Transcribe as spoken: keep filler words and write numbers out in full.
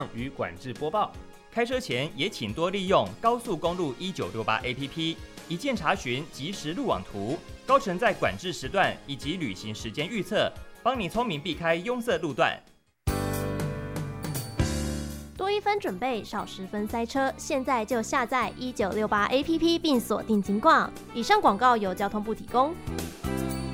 与管制播报。开车前也请多利用高速公路一九六八 A P P， 一键查询即时路网图、高乘载管制时段以及旅行时间预测，帮你聪明避开拥塞路段。 多一分准备，少十分塞车。现在就下载一九六八 A P P 并锁定金逛。以上广告由交通部提供。